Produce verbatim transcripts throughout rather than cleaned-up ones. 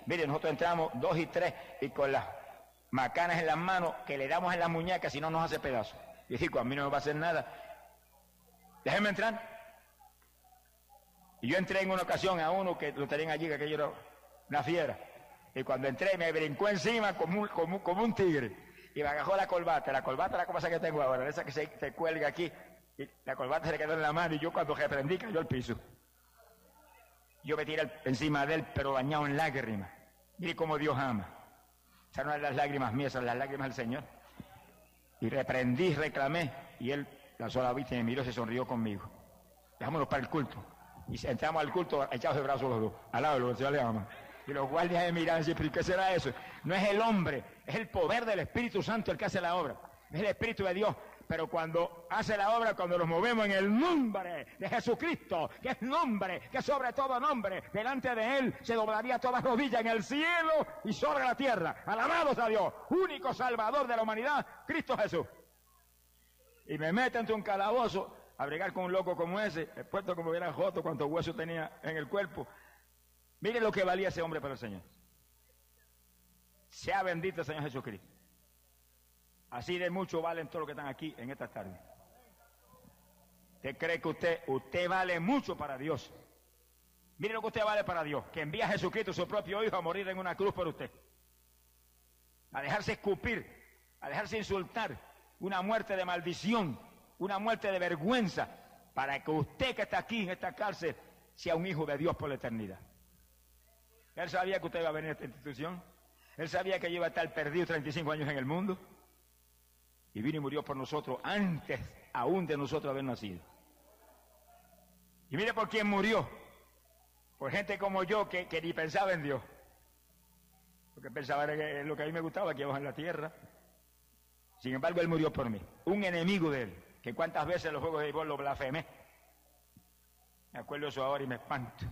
Mire, nosotros entramos dos y tres y con las macanas en las manos que le damos en las muñecas, si no nos hace pedazos. Y digo, a mí no me va a hacer nada. Déjenme entrar. Y yo entré en una ocasión a uno que lo tenían allí, que aquello era una fiera. Y cuando entré me brincó encima como un, como, como un tigre. Y me agarró la corbata. La corbata es la cosa que tengo ahora, esa que se, se cuelga aquí. Y la corbata se le quedó en la mano y yo cuando reprendí cayó al piso. Yo me tiré encima de él, pero bañado en lágrimas. Mire cómo Dios ama. Esas no eran las lágrimas mías, son las lágrimas del Señor. Y reprendí, reclamé, y él la sola vista y me miró y se sonrió conmigo. Dejámonos para el culto. Y entramos al culto echados de brazos los dos, al lado de lo que el Señor le ama. Y los guardias me miraban y decían, ¿qué será eso? No es el hombre, es el poder del Espíritu Santo el que hace la obra. Es el Espíritu de Dios. Pero cuando hace la obra, cuando nos movemos en el nombre de Jesucristo, que es nombre, que sobre todo nombre, delante de Él se doblaría toda rodilla en el cielo y sobre la tierra. Alabados a Dios, único Salvador de la humanidad, Cristo Jesús. Y me mete entre un calabozo a bregar con un loco como ese, expuesto como hubiera joto, cuántos huesos tenía en el cuerpo. Mire lo que valía ese hombre para el Señor. Sea bendito el Señor Jesucristo. Así de mucho valen todos los que están aquí en esta tarde. ¿Usted cree que usted, usted vale mucho para Dios? Mire lo que usted vale para Dios, que envía a Jesucristo, su propio Hijo, a morir en una cruz por usted. A dejarse escupir, a dejarse insultar, una muerte de maldición, una muerte de vergüenza, para que usted que está aquí en esta cárcel sea un hijo de Dios por la eternidad. Él sabía que usted iba a venir a esta institución. Él sabía que yo iba a estar perdido treinta y cinco años en el mundo. Y vino y murió por nosotros antes aún de nosotros haber nacido. Y mire por quién murió. Por gente como yo que, que ni pensaba en Dios. Porque pensaba era que lo que a mí me gustaba, aquí abajo en la tierra. Sin embargo, Él murió por mí. Un enemigo de Él, que cuántas veces en los juegos de béisbol lo blasfemé. Me acuerdo eso ahora y me espanto.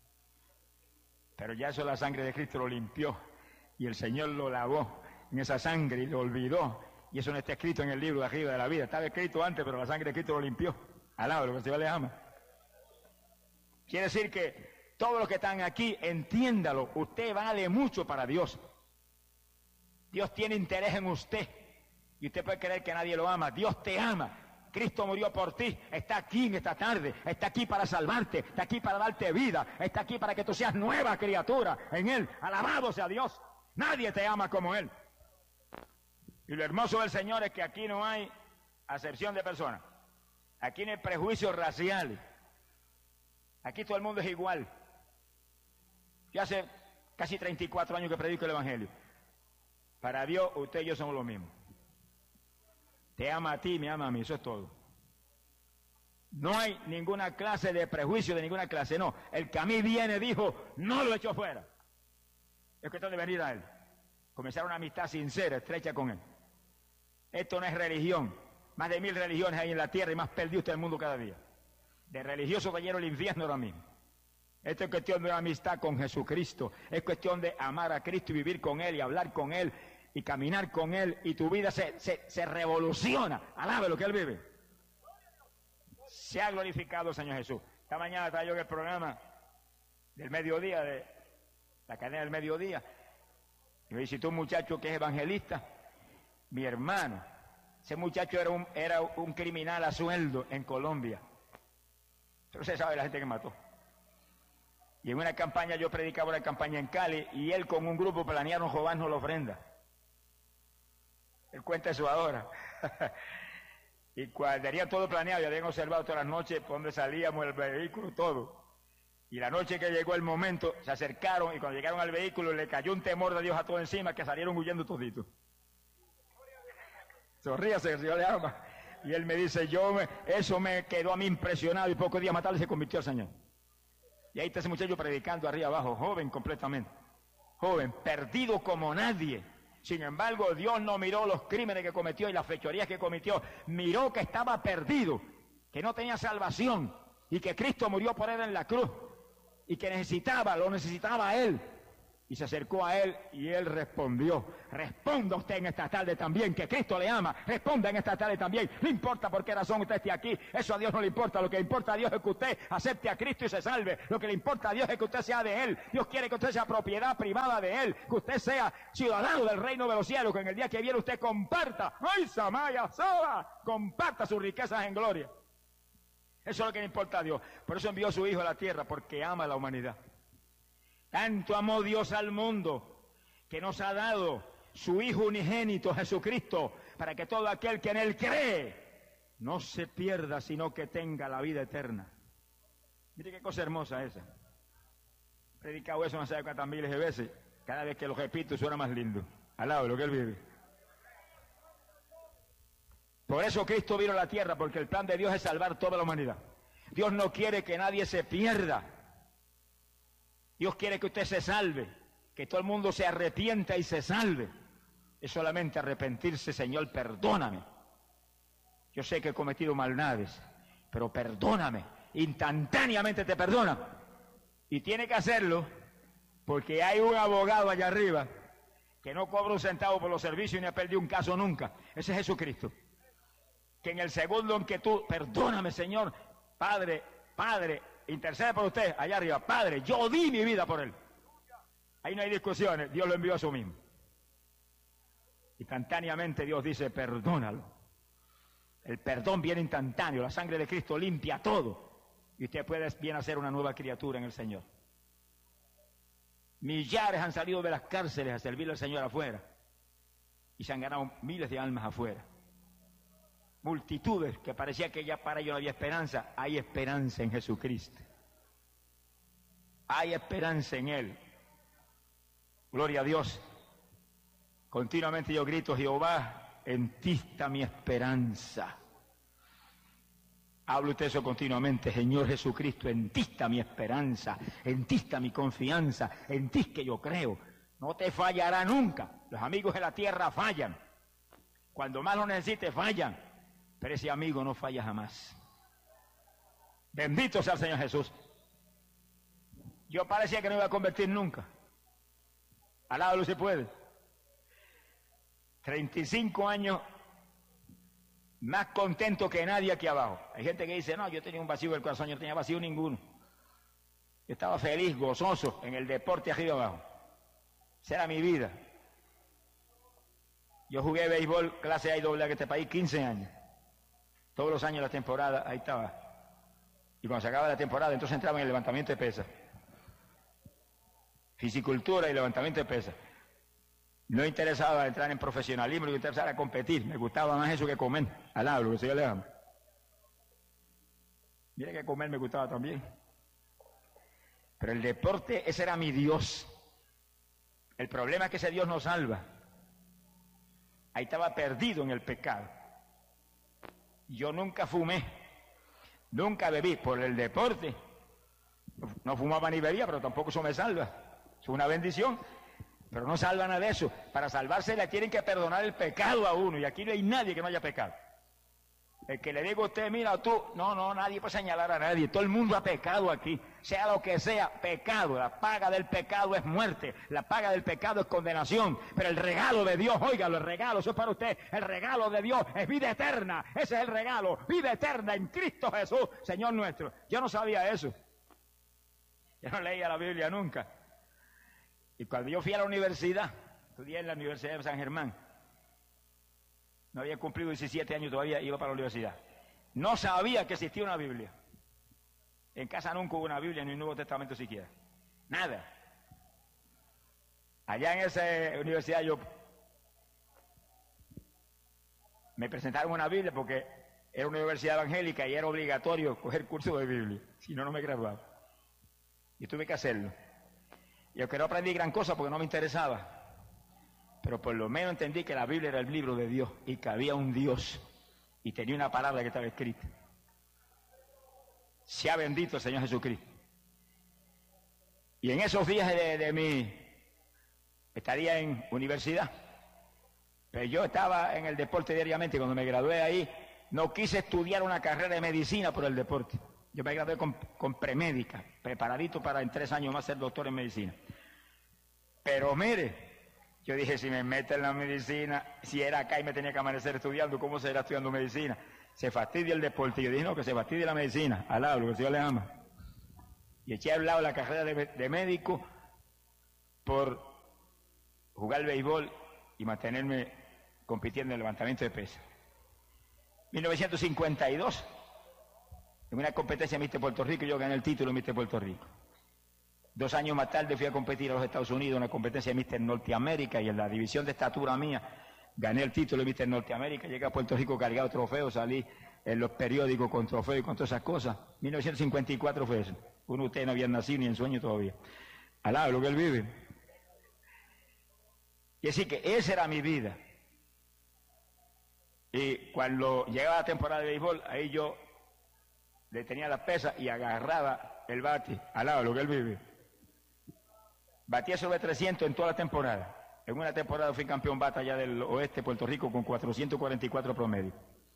Pero ya eso la sangre de Cristo lo limpió. Y el Señor lo lavó en esa sangre y lo olvidó. Y eso no está escrito en el libro de arriba de la vida. Estaba escrito antes, pero la sangre de Cristo lo limpió. Alaba lo que el Señor le ama. Quiere decir que todos los que están aquí, entiéndalo. Usted vale mucho para Dios. Dios tiene interés en usted. Y usted puede creer que nadie lo ama. Dios te ama. Cristo murió por ti. Está aquí en esta tarde. Está aquí para salvarte. Está aquí para darte vida. Está aquí para que tú seas nueva criatura en Él. Alabado sea Dios. Nadie te ama como Él. Y lo hermoso del Señor es que aquí no hay acepción de personas. Aquí no hay prejuicios raciales. Aquí todo el mundo es igual. Yo hace casi treinta y cuatro años que predico el Evangelio. Para Dios, usted y yo somos lo mismo. Te ama a ti, me ama a mí, eso es todo. No hay ninguna clase de prejuicio de ninguna clase, no. El que a mí viene dijo, no lo echo fuera. Es cuestión de venir a Él. Comenzar una amistad sincera, estrecha con Él. Esto no es religión. Más de mil religiones hay en la tierra y más perdido está el mundo cada día. De religioso que lleno el infierno ahora mismo. Esto es cuestión de una amistad con Jesucristo. Es cuestión de amar a Cristo y vivir con Él y hablar con Él y caminar con Él y tu vida se, se, se revoluciona. Alabe lo que Él vive. Se ha glorificado el Señor Jesús. Esta mañana estaba yo en el programa del mediodía, de la cadena del mediodía. Y me visitó un muchacho que es evangelista, mi hermano. Ese muchacho era un, era un criminal a sueldo en Colombia. Pero se sabe la gente que mató. Y en una campaña, yo predicaba una campaña en Cali, y él con un grupo planearon robarnos la ofrenda. Él cuenta eso ahora. Y cuando tenían todo planeado, ya habían observado todas las noches por donde salíamos, el vehículo, todo. Y la noche que llegó el momento, se acercaron, y cuando llegaron al vehículo, le cayó un temor de Dios a todo encima, que salieron huyendo toditos. Sonríase, el Señor le ama. Y él me dice, yo me, eso me quedó a mí impresionado, y pocos días más tarde se convirtió al Señor. Y ahí está ese muchacho predicando arriba abajo, joven completamente, joven, perdido como nadie. Sin embargo, Dios no miró los crímenes que cometió y las fechorías que cometió, miró que estaba perdido, que no tenía salvación, y que Cristo murió por él en la cruz, y que necesitaba, lo necesitaba a él. Y se acercó a él y él respondió. Responda usted en esta tarde también, que Cristo le ama. Responda en esta tarde también. No importa por qué razón usted esté aquí. Eso a Dios no le importa. Lo que le importa a Dios es que usted acepte a Cristo y se salve. Lo que le importa a Dios es que usted sea de Él. Dios quiere que usted sea propiedad privada de Él. Que usted sea ciudadano del reino de los cielos. Que en el día que viene usted comparta. ¡Ay, Samaya Soba! Comparta sus riquezas en gloria. Eso es lo que le importa a Dios. Por eso envió a su Hijo a la tierra, porque ama a la humanidad. Tanto amó Dios al mundo, que nos ha dado su Hijo unigénito, Jesucristo, para que todo aquel que en Él cree, no se pierda, sino que tenga la vida eterna. Mire qué cosa hermosa esa. He predicado eso no sé cuántas miles de veces. Cada vez que lo repito suena más lindo. Al lado de lo que Él vive. Por eso Cristo vino a la tierra, porque el plan de Dios es salvar toda la humanidad. Dios no quiere que nadie se pierda. Dios quiere que usted se salve, que todo el mundo se arrepienta y se salve. Es solamente arrepentirse, Señor, perdóname. Yo sé que he cometido maldades, pero perdóname. Instantáneamente te perdona. Y tiene que hacerlo porque hay un abogado allá arriba que no cobra un centavo por los servicios ni ha perdido un caso nunca. Ese es Jesucristo. Que en el segundo en que tú, perdóname, Señor, Padre, Padre, intercede por usted, allá arriba, Padre, yo di mi vida por él. Ahí no hay discusiones, Dios lo envió a su mismo. Instantáneamente Dios dice, perdónalo. El perdón viene instantáneo, la sangre de Cristo limpia todo. Y usted puede bien hacer una nueva criatura en el Señor. Millares han salido de las cárceles a servirle al Señor afuera. Y se han ganado miles de almas afuera. Multitudes que parecía que ya para ellos no había esperanza. Hay esperanza en Jesucristo. Hay esperanza en Él. Gloria a Dios. Continuamente yo grito, Jehová, en ti está mi esperanza. Habla usted eso continuamente, Señor Jesucristo, en ti está mi esperanza, en ti está mi confianza, en ti es que yo creo. No te fallará nunca. Los amigos de la tierra fallan. Cuando más lo necesites, fallan. Pero ese amigo no falla jamás. Bendito sea el Señor Jesús. Yo parecía que no iba a convertir nunca. Alábalo si puede. treinta y cinco años más contento que nadie aquí abajo. Hay gente que dice, no, yo tenía un vacío del corazón, yo no tenía vacío ninguno. Yo estaba feliz, gozoso en el deporte arriba abajo. Esa era mi vida. Yo jugué béisbol clase A y doble A en este país quince años. Todos los años de la temporada, ahí estaba. Y cuando se acaba la temporada, entonces entraba en el levantamiento de pesas. Fisicultura y levantamiento de pesas. No interesaba entrar en profesionalismo, no interesaba era competir. Me gustaba más eso que comer. Al lado, lo que se yo le amo. Mira que comer me gustaba también. Pero el deporte, ese era mi Dios. El problema es que ese Dios no salva. Ahí estaba perdido en el pecado. Yo nunca fumé, nunca bebí por el deporte. No fumaba ni bebía, pero tampoco eso me salva. Es una bendición. Pero no salva nada de eso. Para salvarse le tienen que perdonar el pecado a uno. Y aquí no hay nadie que no haya pecado. El que le diga a usted, mira tú, no, no, nadie puede señalar a nadie. Todo el mundo ha pecado aquí. Sea lo que sea, pecado. La paga del pecado es muerte. La paga del pecado es condenación. Pero el regalo de Dios, óigalo, el regalo, eso es para usted. El regalo de Dios es vida eterna. Ese es el regalo. Vida eterna en Cristo Jesús, Señor nuestro. Yo no sabía eso. Yo no leía la Biblia nunca. Y cuando yo fui a la universidad, estudié en la Universidad de San Germán, no había cumplido diecisiete años todavía, iba para la universidad. No sabía que existía una Biblia. En casa nunca hubo una Biblia, ni un Nuevo Testamento siquiera. Nada. Allá en esa universidad yo me presentaron una Biblia porque era una universidad evangélica y era obligatorio coger curso de Biblia. Si no, no me graduaba. Y tuve que hacerlo. Yo que no aprendí gran cosa porque no me interesaba. Pero por lo menos entendí que la Biblia era el libro de Dios y que había un Dios y tenía una palabra que estaba escrita. Sea bendito el Señor Jesucristo. Y en esos días de, de mi estadía en universidad, pero yo estaba en el deporte diariamente. Cuando me gradué ahí, no quise estudiar una carrera de medicina por el deporte. Yo me gradué con, con premédica, preparadito para en tres años más ser doctor en medicina. Pero mire, yo dije, si me mete en la medicina, si era acá y me tenía que amanecer estudiando, ¿cómo será estudiando medicina? Se fastidia el deporte. Yo dije, no, que se fastidie la medicina, al lado, lo que el Señor le ama. Y eché al lado la carrera de, de médico por jugar béisbol y mantenerme compitiendo en el levantamiento de pesas. mil novecientos cincuenta y dos, en una competencia de míster Puerto Rico, yo gané el título de míster Puerto Rico. Dos años más tarde fui a competir a los Estados Unidos en una competencia de míster Norteamérica y en la división de estatura mía gané el título de míster Norteamérica. Llegué a Puerto Rico cargado trofeos, salí en los periódicos con trofeos y con todas esas cosas. mil novecientos cincuenta y cuatro fue eso. Uno de ustedes no había nacido ni en sueño todavía. Al lado de lo que él vive. Y así que esa era mi vida. Y cuando llegaba la temporada de béisbol, ahí yo detenía las pesas y agarraba el bate al lado de lo que él vive. Batía sobre trescientos en toda la temporada. En una temporada fui campeón bata allá del oeste de Puerto Rico con cuatrocientos cuarenta y cuatro promedio.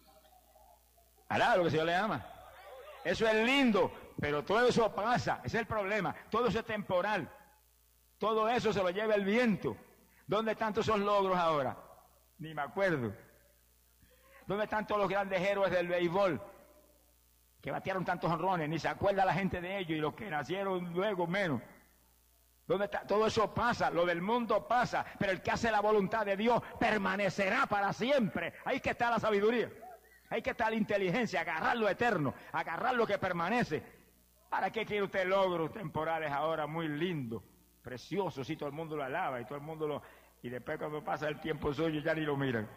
Al lado de lo que el Señor le ama. Eso es lindo, pero todo eso pasa, ese es el problema. Todo eso es temporal. Todo eso se lo lleva el viento. ¿Dónde están todos esos logros ahora? Ni me acuerdo. ¿Dónde están todos los grandes héroes del béisbol que batearon tantos honrones? Ni se acuerda la gente de ellos y los que nacieron luego menos. ¿Dónde está? Todo eso pasa, lo del mundo pasa, pero el que hace la voluntad de Dios permanecerá para siempre. Ahí que está la sabiduría, ahí que está la inteligencia, agarrar lo eterno, agarrar lo que permanece. ¿Para qué quiere usted logros temporales ahora muy lindos, preciosos, si todo el mundo lo alaba y todo el mundo lo... y después cuando pasa el tiempo suyo ya ni lo miran?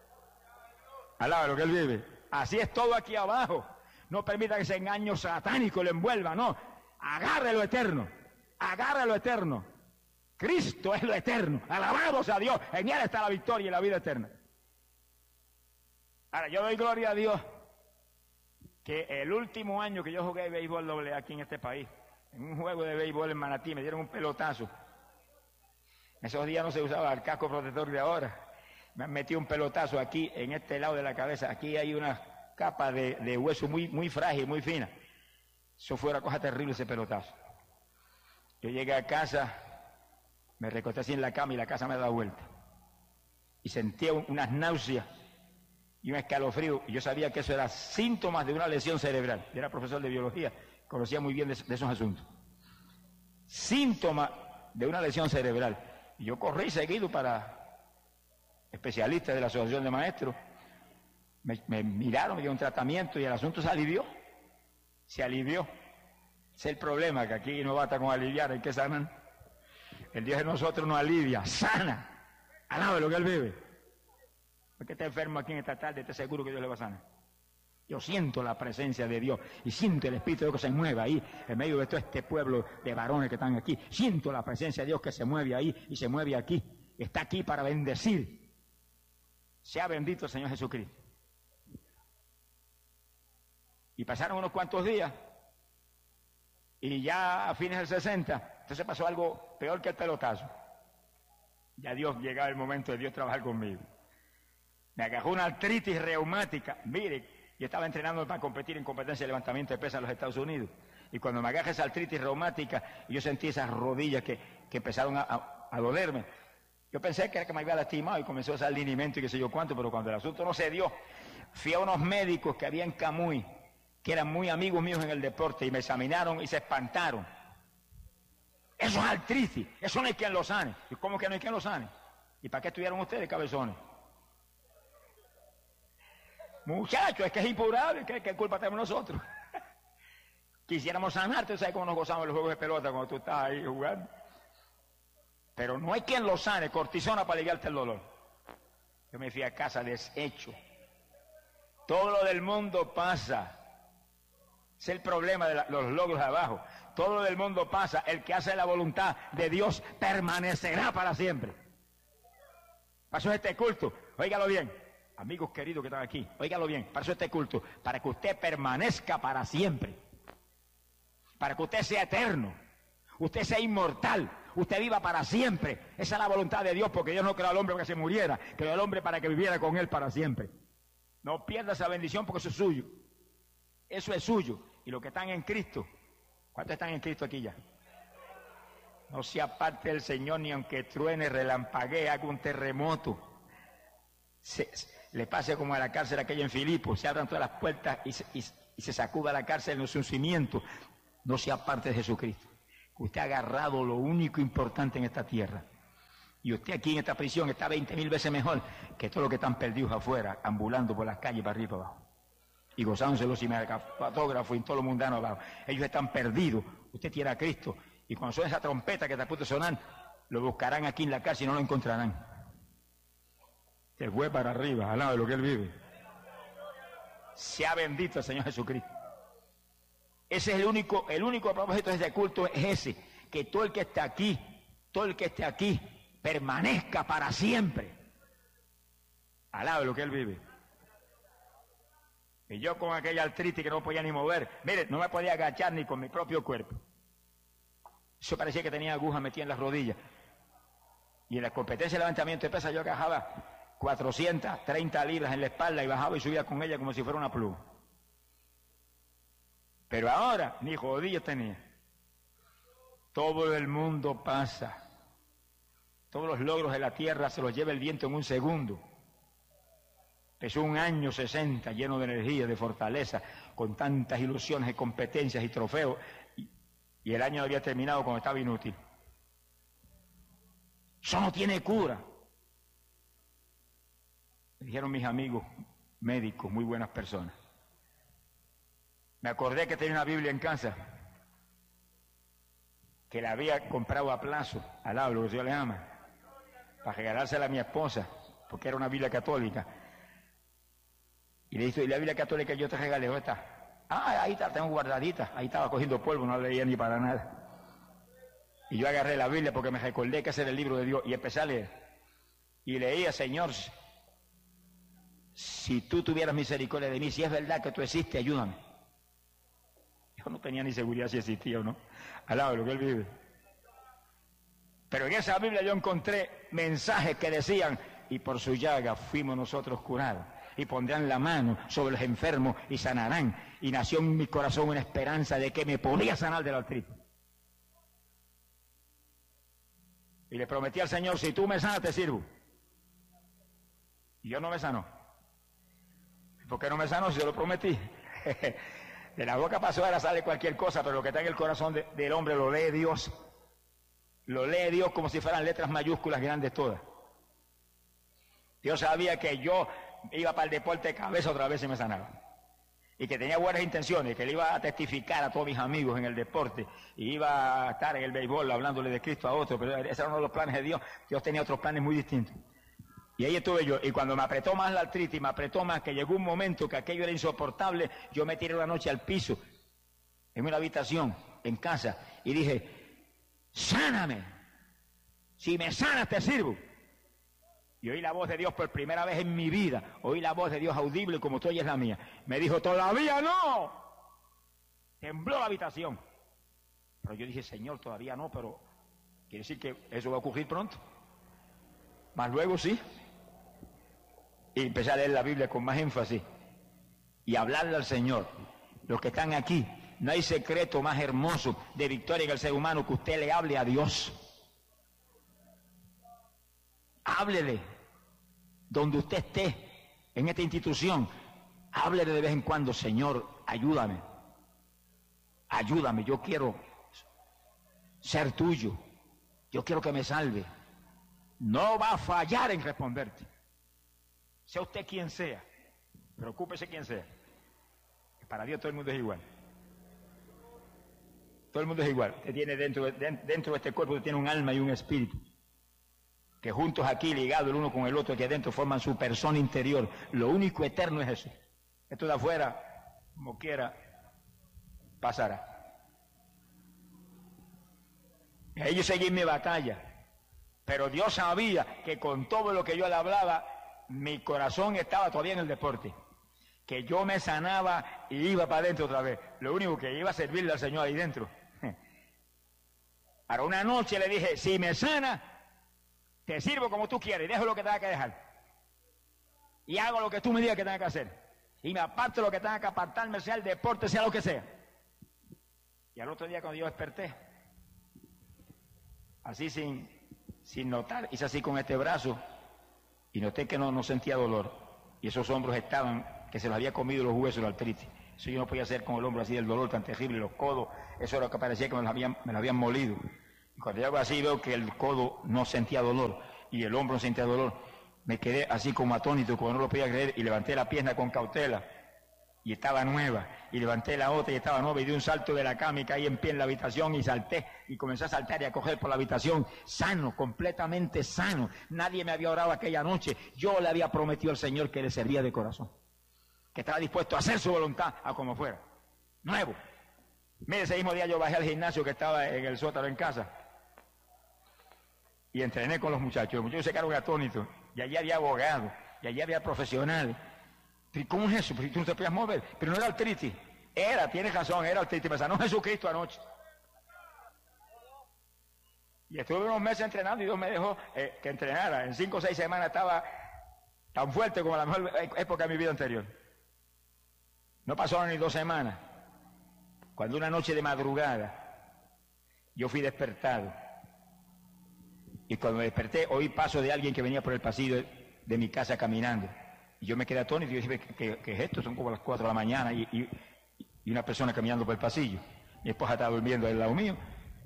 Alaba lo que él vive. Así es todo aquí abajo. No permita que ese engaño satánico lo envuelva, no. Agarre lo eterno. Agarre lo eterno. Cristo es lo eterno. Alabado sea Dios. En Él está la victoria y la vida eterna. Ahora, yo doy gloria a Dios que el último año que yo jugué béisbol doble A aquí en este país, en un juego de béisbol en Manatí, me dieron un pelotazo. Esos días no se usaba el casco protector de ahora. Me han metido un pelotazo aquí, en este lado de la cabeza. Aquí hay una capa de, de hueso muy, muy frágil, muy fina. Eso fue una cosa terrible, ese pelotazo. Yo llegué a casa, me recosté así en la cama y la casa me da vuelta. Y sentía un, unas náuseas y un escalofrío. Y yo sabía que eso era síntomas de una lesión cerebral. Yo era profesor de biología, conocía muy bien de, de esos asuntos. Síntomas de una lesión cerebral. Y yo corrí seguido para especialistas de la Asociación de Maestros. Me, me miraron, me dieron un tratamiento y el asunto se alivió. Se alivió. Ese es el problema, que aquí no basta con aliviar, hay que sanar. El Dios de nosotros nos alivia, sana. Alabe lo que Él vive. Porque está enfermo aquí en esta tarde, esté seguro que Dios le va a sanar. Yo siento la presencia de Dios y siento el Espíritu de Dios que se mueve ahí, en medio de todo este pueblo de varones que están aquí. Siento la presencia de Dios que se mueve ahí y se mueve aquí. Está aquí para bendecir. Sea bendito el Señor Jesucristo. Y pasaron unos cuantos días y ya a fines del sesenta, entonces pasó algo peor que el pelotazo. Ya Dios, llegaba el momento de Dios trabajar conmigo. Me agarró una artritis reumática. Mire, yo estaba entrenando para competir en competencia de levantamiento de pesas en los Estados Unidos. Y cuando me agarré esa artritis reumática, yo sentí esas rodillas que, que empezaron a, a, a dolerme. Yo pensé que era que me había lastimado y comenzó a hacer linimento y qué sé yo cuánto, pero cuando el asunto no se dio, fui a unos médicos que había en Camuy, que eran muy amigos míos en el deporte, y me examinaron y se espantaron. Eso es artritis, eso no hay quien lo sane. ¿Y cómo que no hay quien lo sane? ¿Y para qué estudiaron ustedes, cabezones? Muchachos, es que es impurable, ¿qué, qué culpa tenemos nosotros? Quisiéramos sanarte, ¿sabes cómo nos gozamos los juegos de pelota cuando tú estás ahí jugando? Pero no hay quien lo sane, cortisona para aliviarte el dolor. Yo me fui a casa deshecho. Todo lo del mundo pasa. Es el problema de la, los logros de abajo. Todo lo del mundo pasa. El que hace la voluntad de Dios permanecerá para siempre. Pasó este culto, óigalo bien. Amigos queridos que están aquí, óigalo bien. Pasó este culto para que usted permanezca para siempre. Para que usted sea eterno. Usted sea inmortal. Usted viva para siempre. Esa es la voluntad de Dios, porque Dios no creó al hombre para que se muriera, creó al hombre para que viviera con Él para siempre. No pierda esa bendición porque eso es suyo. Eso es suyo. Y los que están en Cristo, ¿cuántos están en Cristo aquí ya? No se aparte del Señor ni aunque truene, relampaguee, haga un terremoto. Se, le pase como a la cárcel aquella en Filipos, se abran todas las puertas y se, y, y se sacuda la cárcel en los sus cimientos. No se aparte de Jesucristo. Usted ha agarrado lo único importante en esta tierra. Y usted aquí en esta prisión está veinte mil veces mejor que todos los que están perdidos afuera, ambulando por las calles para arriba y para abajo. Y gozándose los cinematógrafos y todo lo mundano abajo. Ellos están perdidos. Usted tiene a Cristo. Y cuando suena esa trompeta que está a punto de sonar, lo buscarán aquí en la cárcel y no lo encontrarán. Se fue para arriba, al lado de lo que Él vive. Sea bendito el Señor Jesucristo. Ese es el único, el único propósito de este culto, es ese, que todo el que esté aquí, todo el que esté aquí, permanezca para siempre, al lado de lo que Él vive. Y yo con aquella artritis que no podía ni mover, mire, no me podía agachar ni con mi propio cuerpo. Eso parecía que tenía agujas metidas en las rodillas. Y en la competencia de levantamiento de pesas yo agajaba cuatrocientas treinta libras en la espalda y bajaba y subía con ella como si fuera una pluma. Pero ahora ni rodillas tenía. Todo el mundo pasa. Todos los logros de la tierra se los lleva el viento en un segundo. Es un año sesenta lleno de energía, de fortaleza, con tantas ilusiones y competencias y trofeos. Y, y el año había terminado cuando estaba inútil. Eso no tiene cura. Me dijeron mis amigos médicos, muy buenas personas. Me acordé que tenía una Biblia en casa, que la había comprado a plazo, al lado, lo que Dios le ama, para regalársela a mi esposa, porque era una Biblia católica. Y le dije, ¿y la Biblia católica que yo te regalé? ¿Dónde está? Ah, ahí está, tengo guardadita. Ahí estaba cogiendo polvo, no leía ni para nada. Y yo agarré la Biblia porque me recordé que ese era el libro de Dios y empecé a leer. Y leía, Señor, si tú tuvieras misericordia de mí, si es verdad que tú existes, ayúdame. Yo no tenía ni seguridad si existía o no, al lado de lo que Él vive. Pero en esa Biblia yo encontré mensajes que decían, y por su llaga fuimos nosotros curados, y pondrán la mano sobre los enfermos y sanarán. Y nació en mi corazón una esperanza de que me podía sanar de la artritis. Y le prometí al Señor, si tú me sanas, te sirvo. Y yo no me sanó. ¿Por qué no me sanó si yo lo prometí? De la boca pasó ahora sale cualquier cosa, pero lo que está en el corazón de, del hombre lo lee Dios. Lo lee Dios como si fueran letras mayúsculas grandes todas. Dios sabía que yo iba para el deporte de cabeza otra vez y me sanaba. Y que tenía buenas intenciones, que le iba a testificar a todos mis amigos en el deporte, y iba a estar en el béisbol hablándole de Cristo a otros, pero ese era uno de los planes de Dios. Dios tenía otros planes muy distintos. Y ahí estuve yo, y cuando me apretó más la artritis, me apretó más, que llegó un momento que aquello era insoportable, yo me tiré una noche al piso, en una habitación, en casa, y dije, sáname, si me sanas te sirvo. Y oí la voz de Dios por primera vez en mi vida, oí la voz de Dios audible como tú oyes la mía. Me dijo, todavía no. Tembló la habitación. Pero yo dije, Señor, todavía no, pero quiere decir que eso va a ocurrir pronto. Más luego sí. Y empecé a leer la Biblia con más énfasis y hablarle al Señor. Los que están aquí, no hay secreto más hermoso de victoria en el ser humano que usted le hable a Dios. Háblele donde usted esté en esta institución. Háblele de vez en cuando, Señor, ayúdame. Ayúdame, yo quiero ser tuyo. Yo quiero que me salve. No va a fallar en responderte. Sea usted quien sea, preocúpese quien sea. Para Dios todo el mundo es igual. Todo el mundo es igual. Usted tiene dentro, dentro de este cuerpo, usted tiene un alma y un espíritu, que juntos aquí, ligados el uno con el otro, aquí adentro forman su persona interior. Lo único eterno es eso. Esto de afuera, como quiera, pasará. Y ahí yo seguí mi batalla. Pero Dios sabía que con todo lo que yo le hablaba, mi corazón estaba todavía en el deporte. Que yo me sanaba y iba para adentro otra vez. Lo único que iba a servirle al Señor ahí dentro. Ahora una noche le dije, si me sana, te sirvo como tú quieres y dejo lo que tenga que dejar. Y hago lo que tú me digas que tenga que hacer. Y me aparto lo que tenga que apartarme, sea el deporte, sea lo que sea. Y al otro día cuando yo desperté, así sin, sin notar, hice así con este brazo y noté que no, no sentía dolor. Y esos hombros estaban, que se los había comido los huesos de la artritis. Eso yo no podía hacer con el hombro así del dolor tan terrible, los codos, eso era lo que parecía que me los habían, me los habían molido. Y cuando yo hago así veo que el codo no sentía dolor y el hombro no sentía dolor. Me quedé así como atónito, como no lo podía creer, y levanté la pierna con cautela y estaba nueva, y levanté la otra y estaba nueva, y di un salto de la cama y caí en pie en la habitación y salté, y comencé a saltar y a coger por la habitación, sano, completamente sano. Nadie me había orado aquella noche. Yo le había prometido al Señor que le servía de corazón, que estaba dispuesto a hacer su voluntad a como fuera, nuevo. Mire, ese mismo día yo bajé al gimnasio que estaba en el sótano en casa y entrené con los muchachos. Los muchachos se quedaron atónitos, y allí había abogados, y allí había profesionales. ¿Cómo es eso? Pues tú no te podías mover. Pero no era artritis. Era, tienes razón, era artritis. Me sanó Jesucristo anoche. Y estuve unos meses entrenando y Dios me dejó eh, que entrenara. En cinco o seis semanas estaba tan fuerte como la mejor época de mi vida anterior. No pasaron ni dos semanas, cuando una noche de madrugada yo fui despertado. Y cuando me desperté oí paso de alguien que venía por el pasillo de, de mi casa caminando. Y yo me quedé atónito y yo dije, ¿qué, qué, qué es esto? Son como las cuatro de la mañana y, y, y una persona caminando por el pasillo. Mi esposa estaba durmiendo al lado mío.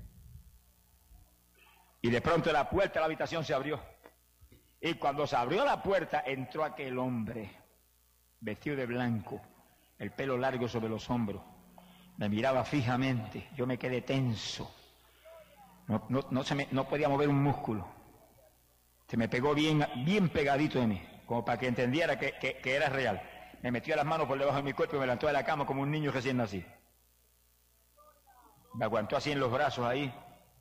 Y de pronto la puerta de la habitación se abrió. Y cuando se abrió la puerta, entró aquel hombre, vestido de blanco, el pelo largo sobre los hombros. Me miraba fijamente, yo me quedé tenso. No, no, no, se me, no podía mover un músculo. Se me pegó bien, bien pegadito de mí, como para que entendiera que, que, que era real. Me metió las manos por debajo de mi cuerpo y me levantó de la cama como un niño recién nacido. Me aguantó así en los brazos ahí,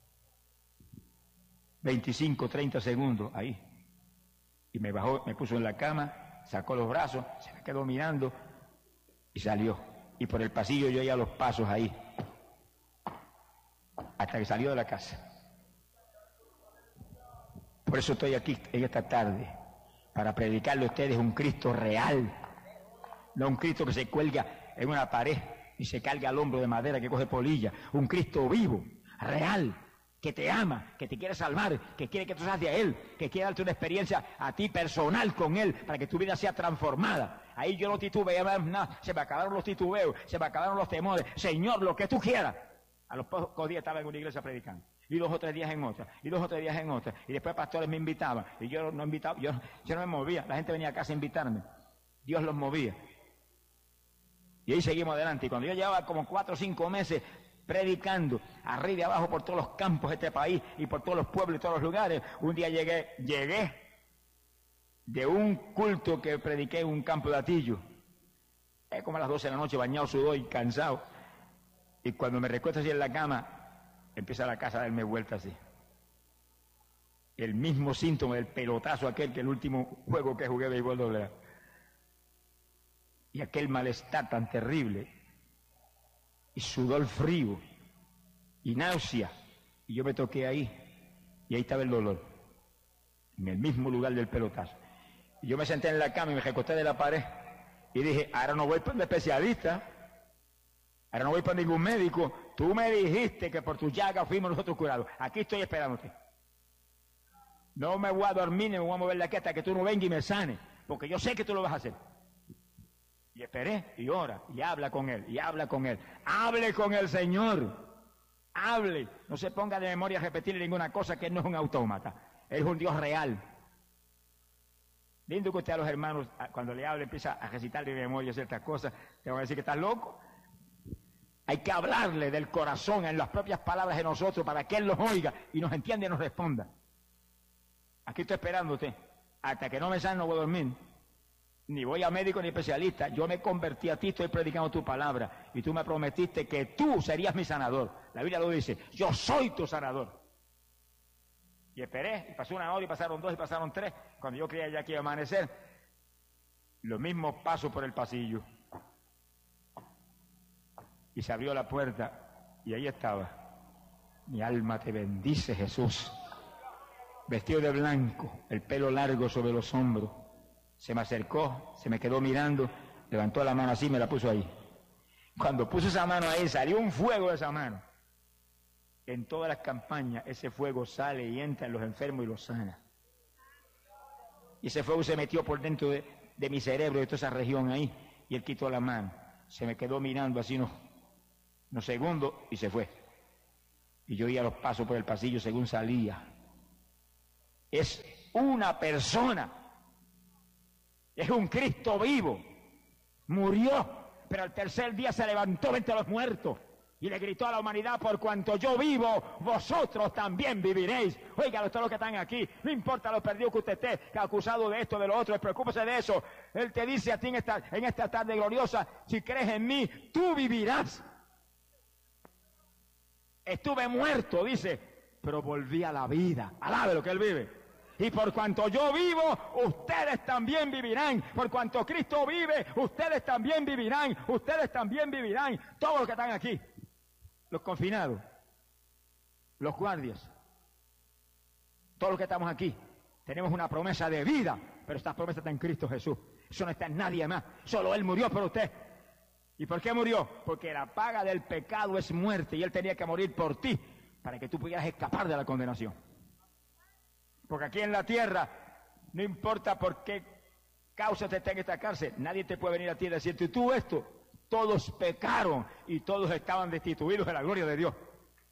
veinticinco, treinta segundos ahí. Y me bajó, me puso en la cama, sacó los brazos, se me quedó mirando y salió. Y por el pasillo yo oía los pasos ahí, hasta que salió de la casa. Por eso estoy aquí en esta tarde, para predicarle a ustedes un Cristo real, no un Cristo que se cuelga en una pared y se carga al hombro de madera que coge polilla, un Cristo vivo, real, que te ama, que te quiere salvar, que quiere que tú seas de Él, que quiere darte una experiencia a ti personal con Él, para que tu vida sea transformada. Ahí yo no titubeaba nada, se me acabaron los titubeos, se me acabaron los temores. Señor, lo que tú quieras. A los pocos días estaba en una iglesia predicando, y dos o tres días en otra, y dos o tres días en otra, y después pastores me invitaban, y yo no invitaba, yo, yo no me movía, la gente venía a casa a invitarme, Dios los movía. Y ahí seguimos adelante, y cuando yo llevaba como cuatro o cinco meses predicando, arriba y abajo por todos los campos de este país, y por todos los pueblos y todos los lugares, un día llegué, llegué de un culto que prediqué en un campo de Atillo, es como a las doce de la noche, bañado, sudor y cansado. Y cuando me recuesto así en la cama, empieza la casa a darme vuelta así. El mismo síntoma del pelotazo aquel que el último juego que jugué de béisbol doble A. Y aquel malestar tan terrible, y sudor frío, y náusea. Y yo me toqué ahí, y ahí estaba el dolor, en el mismo lugar del pelotazo. Y yo me senté en la cama y me recosté de la pared, y dije, ahora no voy para un especialista, ahora no voy para ningún médico. Tú me dijiste que por tu llaga fuimos nosotros curados. Aquí estoy esperándote. No me voy a dormir ni me voy a mover de aquí hasta que tú no vengas y me sane, porque yo sé que tú lo vas a hacer. Y esperé, y ora, y habla con Él, y habla con Él. Hable con el Señor. Hable. No se ponga de memoria a repetirle ninguna cosa, que Él no es un autómata. Él es un Dios real. Lindo que usted a los hermanos, cuando le hable, empieza a recitarle de memoria ciertas cosas. Te van a decir que estás loco. Hay que hablarle del corazón en las propias palabras de nosotros para que Él los oiga y nos entienda y nos responda. Aquí estoy esperándote. Hasta que no me sane no voy a dormir. Ni voy a médico ni especialista. Yo me convertí a ti, estoy predicando tu palabra. Y tú me prometiste que tú serías mi sanador. La Biblia lo dice. Yo soy tu sanador. Y esperé. Y pasó una hora y pasaron dos y pasaron tres. Cuando yo creía ya que iba a amanecer, los mismos pasos por el pasillo. Y se abrió la puerta y ahí estaba. Mi alma te bendice, Jesús. Vestido de blanco, el pelo largo sobre los hombros. Se me acercó, se me quedó mirando, levantó la mano así y me la puso ahí. Cuando puso esa mano ahí, salió un fuego de esa mano. En todas las campañas ese fuego sale y entra en los enfermos y los sana. Y ese fuego se metió por dentro de, de mi cerebro, de toda esa región ahí, y él quitó la mano. Se me quedó mirando así unos, unos segundos y se fue. Y yo oía los pasos por el pasillo según salía. Es una persona, es un Cristo vivo. Murió, pero al tercer día se levantó de entre los muertos y le gritó a la humanidad: por cuanto yo vivo, vosotros también viviréis. Oigan, todos los que están aquí, no importa lo perdido que usted esté, acusado de esto, de lo otro, preocúpese de eso. Él te dice a ti en esta, en esta tarde gloriosa: si crees en mí, tú vivirás. Estuve muerto, dice, pero volví a la vida. Alabe lo que él vive. Y por cuanto yo vivo, ustedes también vivirán. Por cuanto Cristo vive, ustedes también vivirán. Ustedes también vivirán. Todos los que están aquí, los confinados, los guardias, todos los que estamos aquí, tenemos una promesa de vida, pero esta promesa está en Cristo Jesús. Eso no está en nadie más. Solo Él murió por usted. ¿Y por qué murió? Porque la paga del pecado es muerte y Él tenía que morir por ti para que tú pudieras escapar de la condenación. Porque aquí en la tierra, no importa por qué causa te esté en esta cárcel, nadie te puede venir a ti y decirte: tú esto, todos pecaron y todos estaban destituidos de la gloria de Dios.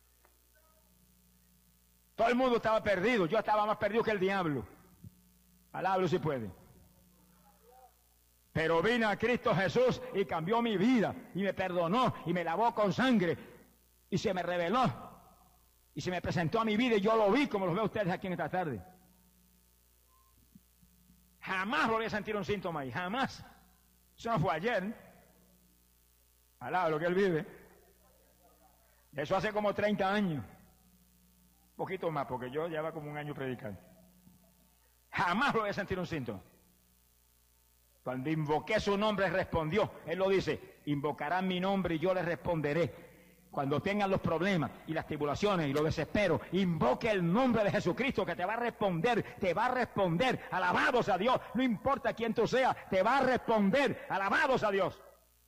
Todo el mundo estaba perdido, yo estaba más perdido que el diablo. Alábalo si puede. Pero vino a Cristo Jesús y cambió mi vida, y me perdonó, y me lavó con sangre, y se me reveló, y se me presentó a mi vida, y yo lo vi como los veo ustedes aquí en esta tarde. Jamás volví a sentir un síntoma ahí, jamás. Eso no fue ayer. Alaba lo que él vive. Eso hace como treinta años. Un poquito más, porque yo llevaba como un año predicando. Jamás volví a sentir un síntoma. Cuando invoqué su nombre, respondió. Él lo dice: invocarán mi nombre y yo les responderé. Cuando tengan los problemas y las tribulaciones y los desesperos, invoque el nombre de Jesucristo, que te va a responder, te va a responder. Alabados a Dios, no importa quién tú seas, te va a responder. Alabados a Dios.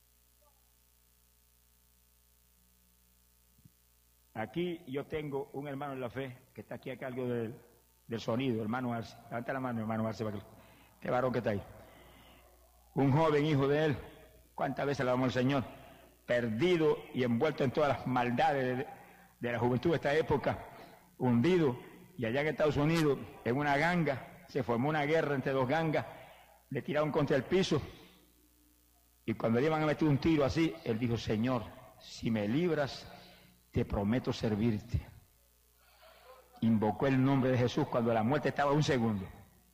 Aquí yo tengo un hermano en la fe que está aquí a cargo del, del sonido, hermano Arce. Levanta la mano, hermano Arce, para que, qué varón que está ahí. Un joven hijo de él, ¿cuántas veces le damos al Señor? Perdido y envuelto en todas las maldades de, de la juventud de esta época, hundido, y allá en Estados Unidos, en una ganga, se formó una guerra entre dos gangas, le tiraron contra el piso, y cuando le iban a meter un tiro así, él dijo: Señor, si me libras, te prometo servirte. Invocó el nombre de Jesús cuando la muerte estaba a un segundo.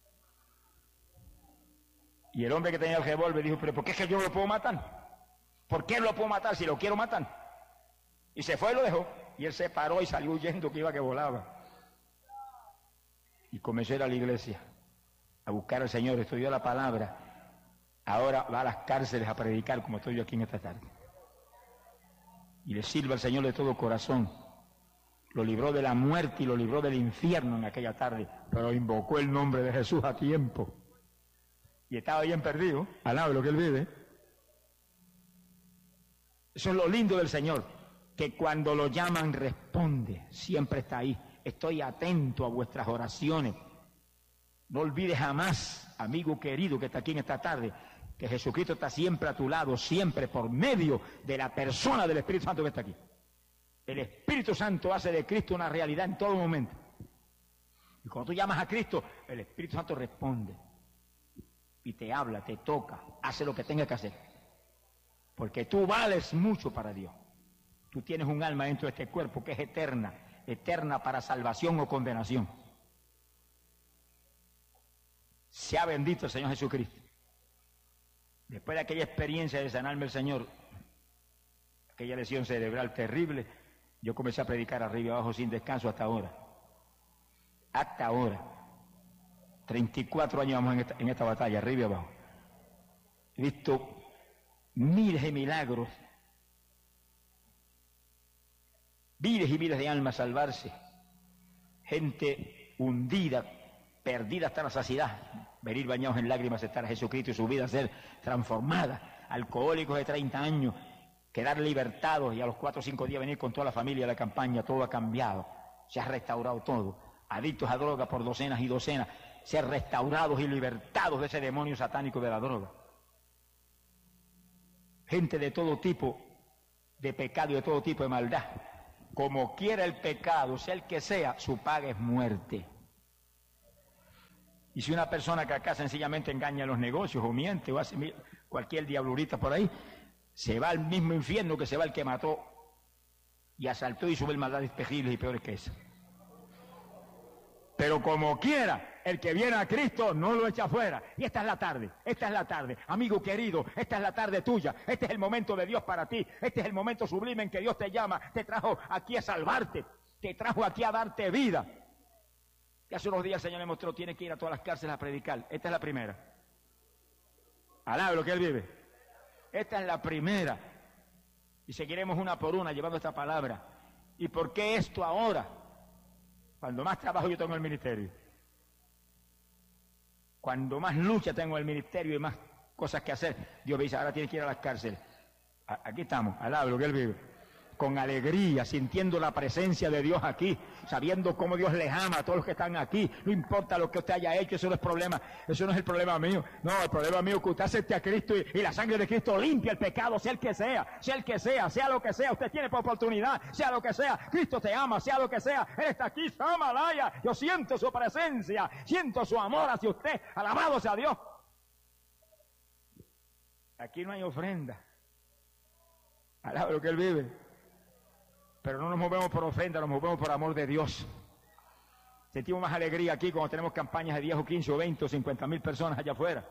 Y el hombre que tenía el revólver dijo: pero ¿por qué es que yo no lo puedo matar? ¿Por qué lo puedo matar si lo quiero matar? Y se fue y lo dejó. Y él se paró y salió huyendo, que iba que volaba. Y comenzó a ir a la iglesia a buscar al Señor, estudió la palabra. Ahora va a las cárceles a predicar como estoy yo aquí en esta tarde. Y le sirve al Señor de todo corazón. Lo libró de la muerte y lo libró del infierno en aquella tarde, pero invocó el nombre de Jesús a tiempo. Y estaba bien perdido, al lado de lo que él vive. Eso es lo lindo del Señor, que cuando lo llaman responde, siempre está ahí. Estoy atento a vuestras oraciones. No olvides jamás, amigo querido que está aquí en esta tarde, que Jesucristo está siempre a tu lado, siempre por medio de la persona del Espíritu Santo que está aquí. El Espíritu Santo hace de Cristo una realidad en todo momento. Y cuando tú llamas a Cristo, el Espíritu Santo responde. Y te habla, te toca, hace lo que tenga que hacer. Porque tú vales mucho para Dios. Tú tienes un alma dentro de este cuerpo que es eterna, eterna para salvación o condenación. Sea bendito el Señor Jesucristo. Después de aquella experiencia de sanarme el Señor, aquella lesión cerebral terrible, yo comencé a predicar arriba y abajo sin descanso hasta ahora. Hasta ahora. treinta y cuatro años vamos en esta, en esta batalla, arriba y abajo. He visto miles de milagros, miles y miles de almas salvarse, gente hundida, perdida hasta la saciedad, venir bañados en lágrimas, estar a Jesucristo y su vida ser transformada, alcohólicos de treinta años quedar libertados y a los cuatro o cinco días venir con toda la familia a la campaña, todo ha cambiado, se ha restaurado todo. Adictos a droga por docenas y docenas, ser restaurados y libertados de ese demonio satánico de la droga. Gente de todo tipo de pecado y de todo tipo de maldad. Como quiera el pecado, sea el que sea, su paga es muerte. Y si una persona que acá sencillamente engaña los negocios o miente o hace cualquier diablurita por ahí, se va al mismo infierno que se va el que mató y asaltó y sube maldades pejibles y peores que esa. Pero como quiera, el que viene a Cristo no lo echa afuera. Y esta es la tarde, esta es la tarde. Amigo querido, esta es la tarde tuya. Este es el momento de Dios para ti. Este es el momento sublime en que Dios te llama. Te trajo aquí a salvarte. Te trajo aquí a darte vida. Y hace unos días el Señor me mostró, tiene que ir a todas las cárceles a predicar. Esta es la primera. Alaba lo que Él vive. Esta es la primera. Y seguiremos una por una llevando esta palabra. ¿Y por qué esto ahora? Cuando más trabajo yo tengo en el ministerio. Cuando más lucha tengo en el ministerio y más cosas que hacer, Dios me dice, ahora tienes que ir a las cárceles. Aquí estamos, alaba lo que Él vive. Con alegría, sintiendo la presencia de Dios aquí, sabiendo cómo Dios les ama a todos los que están aquí. No importa lo que usted haya hecho, eso no es problema, eso no es el problema mío. No, el problema mío es que usted acepte a Cristo y, y la sangre de Cristo limpia el pecado, sea el que sea, sea el que sea, sea lo que sea. Usted tiene oportunidad, sea lo que sea. Cristo te ama, sea lo que sea. Él está aquí, Samalaya. Yo siento su presencia, siento su amor hacia usted. Alabado sea Dios. Aquí no hay ofrenda. Alaba lo que Él vive. Pero no nos movemos por ofrenda, nos movemos por amor de Dios. Sentimos más alegría aquí cuando tenemos campañas de diez o quince o veinte o cincuenta mil personas allá afuera.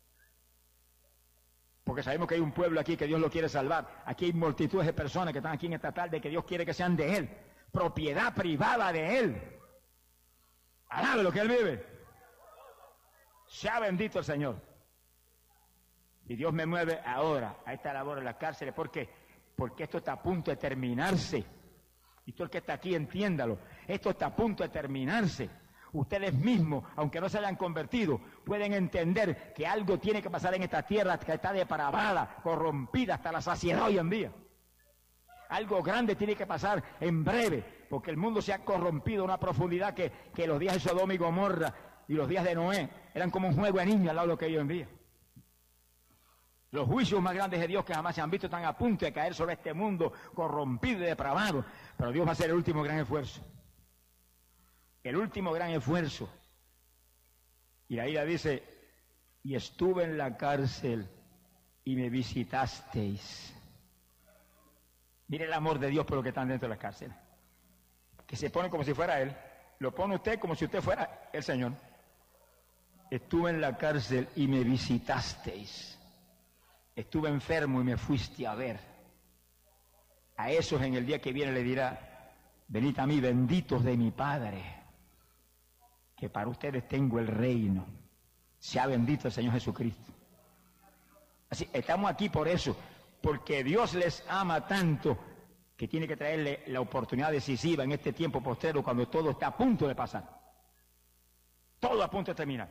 Porque sabemos que hay un pueblo aquí que Dios lo quiere salvar. Aquí hay multitudes de personas que están aquí en esta tarde que Dios quiere que sean de Él. Propiedad privada de Él. Alabe lo que Él vive. Sea bendito el Señor. Y Dios me mueve ahora a esta labor en las cárceles. ¿Por qué? Porque esto está a punto de terminarse. Y todo el que está aquí, entiéndalo. Esto está a punto de terminarse. Ustedes mismos, aunque no se hayan convertido, pueden entender que algo tiene que pasar en esta tierra que está depravada, corrompida hasta la saciedad hoy en día. Algo grande tiene que pasar en breve, porque el mundo se ha corrompido a una profundidad que, que los días de Sodoma y Gomorra y los días de Noé eran como un juego de niños al lado de lo que hay hoy en día. Los juicios más grandes de Dios que jamás se han visto están a punto de caer sobre este mundo corrompido y depravado. Pero Dios va a hacer el último gran esfuerzo. El último gran esfuerzo. Y ahí la dice, y estuve en la cárcel y me visitasteis. Mire el amor de Dios por los que están dentro de la cárcel. Que se pone como si fuera Él. Lo pone usted como si usted fuera el Señor. Estuve en la cárcel y me visitasteis. Estuve enfermo y me fuiste a ver. A esos en el día que viene le dirá, venid a mí, benditos de mi Padre, que para ustedes tengo el reino. Sea bendito el Señor Jesucristo. Así, estamos aquí por eso, porque Dios les ama tanto que tiene que traerle la oportunidad decisiva en este tiempo postrero cuando todo está a punto de pasar. Todo a punto de terminar.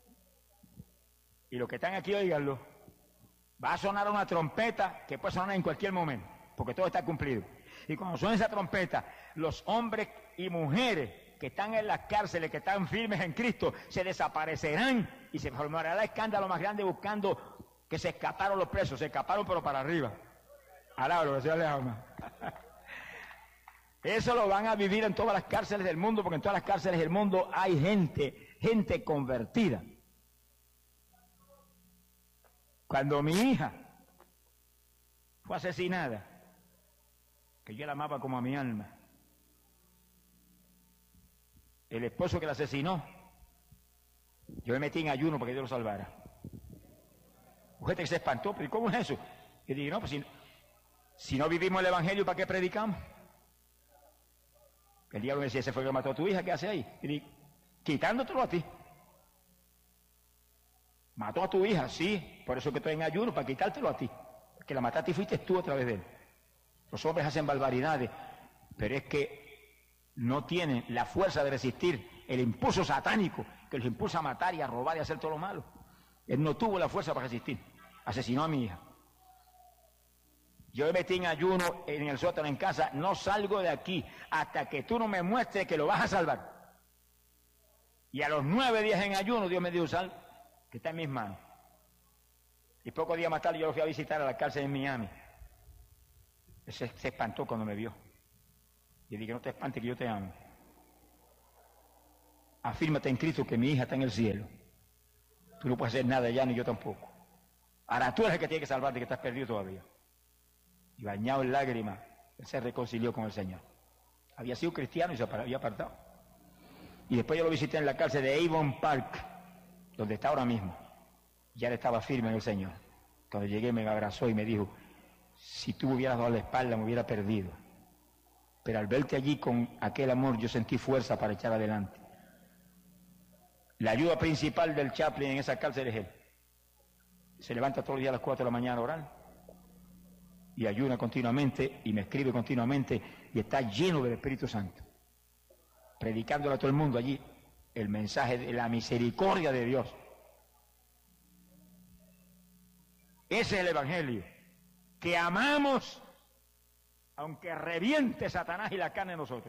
Y los que están aquí, óiganlo. Va a sonar una trompeta que puede sonar en cualquier momento, porque todo está cumplido. Y cuando suene esa trompeta, los hombres y mujeres que están en las cárceles, que están firmes en Cristo, se desaparecerán y se formará el escándalo más grande buscando que se escaparon los presos, se escaparon pero para arriba. Alaba lo que Dios les ama. Eso lo van a vivir en todas las cárceles del mundo, porque en todas las cárceles del mundo hay gente, gente convertida. Cuando mi hija fue asesinada, que yo la amaba como a mi alma, el esposo que la asesinó, yo me metí en ayuno para que Dios lo salvara. Gente que se espantó, pero ¿cómo es eso? Y dije, no, pues si, si no vivimos el Evangelio, ¿para qué predicamos? El diablo me decía, ese fue el que mató a tu hija, ¿qué hace ahí? Y dije, quitándotelo a ti. Mató a tu hija, sí, por eso que estoy en ayuno, para quitártelo a ti. Que la mataste y fuiste tú a través de él. Los hombres hacen barbaridades, pero es que no tienen la fuerza de resistir el impulso satánico que los impulsa a matar y a robar y a hacer todo lo malo. Él no tuvo la fuerza para resistir. Asesinó a mi hija. Yo me metí en ayuno en el sótano en casa, no salgo de aquí hasta que tú no me muestres que lo vas a salvar. Y a los nueve días en ayuno Dios me dijo, sal, que está en mis manos. Y pocos días más tarde yo lo fui a visitar a la cárcel en Miami. Se, se espantó cuando me vio. Y dije, no te espantes que yo te amo. Afírmate en Cristo que mi hija está en el cielo. Tú no puedes hacer nada allá, ni yo tampoco. Ahora tú eres el que tiene que salvarte, que estás perdido todavía. Y bañado en lágrimas, él se reconcilió con el Señor. Había sido cristiano y se había apartado. Y después yo lo visité en la cárcel de Avon Park, donde está ahora mismo. Ya él estaba firme en el Señor. Cuando llegué me abrazó y me dijo, si tú me hubieras dado la espalda me hubiera perdido. Pero al verte allí con aquel amor yo sentí fuerza para echar adelante. La ayuda principal del chaplain en esa cárcel es él. Se levanta todos los días a las cuatro de la mañana a orar y ayuna continuamente y me escribe continuamente y está lleno del Espíritu Santo, predicándole a todo el mundo allí el mensaje de la misericordia de Dios. Ese es el Evangelio, que amamos aunque reviente Satanás y la carne en nosotros.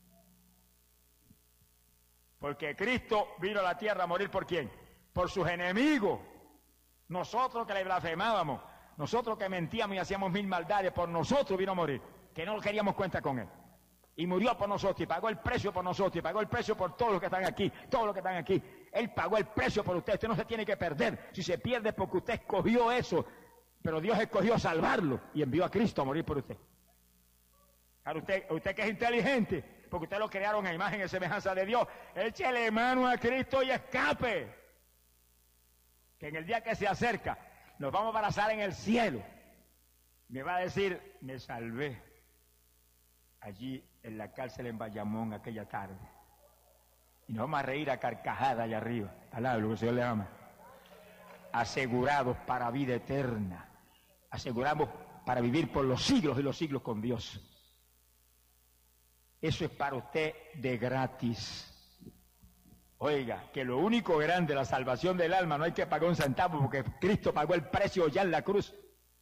Porque Cristo vino a la tierra a morir ¿por quién? Por sus enemigos. Nosotros que le blasfemábamos, nosotros que mentíamos y hacíamos mil maldades, por nosotros vino a morir, que no queríamos cuenta con él. Y murió por nosotros, y pagó el precio por nosotros, y pagó el precio por todos los que están aquí, todos los que están aquí. Él pagó el precio por usted, usted no se tiene que perder. Si se pierde porque usted escogió eso, pero Dios escogió salvarlo y envió a Cristo a morir por usted. Ahora usted, usted que es inteligente, porque usted lo crearon a imagen y semejanza de Dios, échele mano a Cristo y escape. Que en el día que se acerca, nos vamos a abrazar en el cielo. Me va a decir, me salvé allí en la cárcel en Bayamón aquella tarde. Y nos vamos a reír a carcajada allá arriba. Palabra, lo que el Señor le ama. Asegurados para vida eterna. Aseguramos para vivir por los siglos y los siglos con Dios. Eso es para usted de gratis. Oiga, que lo único grande, la salvación del alma, no hay que pagar un centavo porque Cristo pagó el precio ya en la cruz.